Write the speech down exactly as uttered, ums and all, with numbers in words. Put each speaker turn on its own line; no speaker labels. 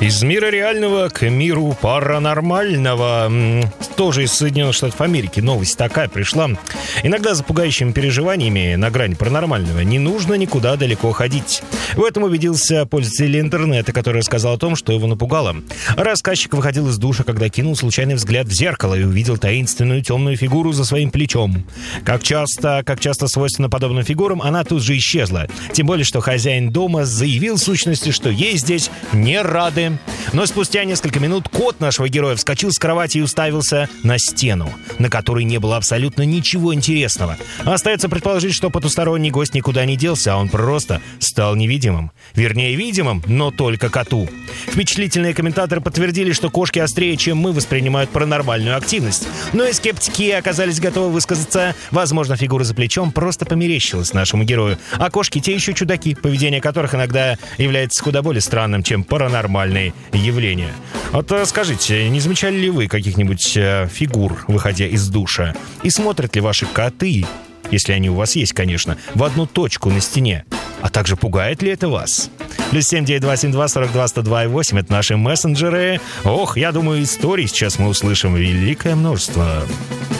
Из мира реального к миру паранормального. Тоже из Соединенных Штатов Америки новость такая пришла. Иногда за пугающими переживаниями на грани паранормального не нужно никуда далеко ходить. В этом убедился пользователь интернета, который рассказал о том, что его напугало. Рассказчик выходил из душа, когда кинул случайный взгляд в зеркало и увидел таинственную темную фигуру за своим плечом. Как часто, как часто свойственно подобным фигурам, она тут же исчезла. Тем более, что хозяин дома заявил в сущности, что ей здесь не рады. Но спустя несколько минут кот нашего героя вскочил с кровати и уставился на стену, на которой не было абсолютно ничего интересного. Остается предположить, что потусторонний гость никуда не делся, а он просто стал невидимым. Вернее, видимым, но только коту. Впечатлительные комментаторы подтвердили, что кошки острее, чем мы, воспринимают паранормальную активность. Но и скептики оказались готовы высказаться. Возможно, фигура за плечом просто померещилась нашему герою. А кошки те еще чудаки, поведение которых иногда является куда более странным, чем паранормальные явления. Вот скажите, не замечали ли вы каких-нибудь э, фигур, выходя из душа? И смотрят ли ваши коты, если они у вас есть, конечно, в одну точку на стене? А также пугает ли это вас? Плюс семь девять два семь два сорок два сто два и восемь — это наши мессенджеры. Ох, я думаю, историй сейчас мы услышим великое множество.